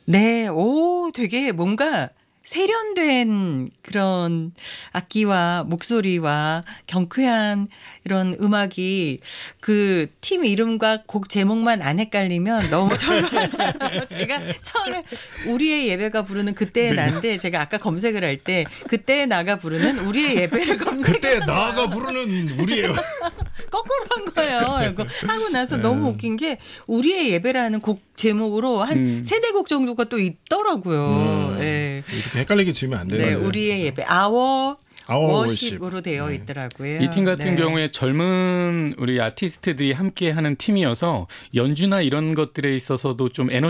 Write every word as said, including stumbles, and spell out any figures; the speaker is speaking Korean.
네. 오 되게 뭔가 세련된 그런 악기와 목소리와 경쾌한 이런 음악이 그 팀 이름과 곡 제목만 안 헷갈리면 너무 좋아요. 제가 처음에 우리의 예배가 부르는 그때의 네. 나인데 제가 아까 검색을 할 때 그때의 나가 부르는 우리의 예배를 검색한 그때 거예요. 나가 부르는 우리예요. 거꾸로 한 거예요. 이거 하고 나서 네. 너무 웃긴 게 우리의 예배라는 곡 제목으로 한 음. 세 대 곡 정도가 또 있더라고요. 음. 예. 이렇게 헷갈리게 지으면 안 되는 네, 거예요. 우리의 예배, 아워 Our 워십으로 되어 네. 있더라고요. 이 팀 같은 네. 경우에 젊은 우리 아티스트들이 함께하는 팀이어서 연주나 이런 것들에 있어서도 좀 에너지